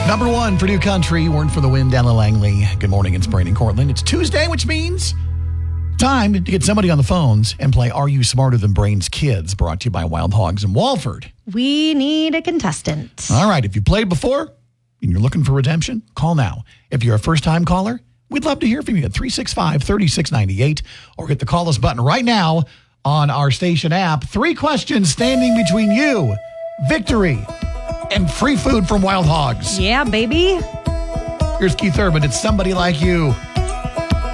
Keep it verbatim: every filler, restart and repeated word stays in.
Number one for New Country, Word for the Wind, Ella Langley. Good morning, it's Brandon Cortland. It's Tuesday, which means time to get somebody on the phones and play Are You Smarter Than Brains Kids, brought to you by Wild Hogs in Walford. We need a contestant. All right, if you played before and you're looking for redemption, call now. If you're a first-time caller, we'd love to hear from you at three six five, three six nine eight or hit the Call Us button right now on our station app. Three questions standing between you, victory, and free food from Wild Hogs. Yeah, baby. Here's Keith Urban. It's Somebody Like You.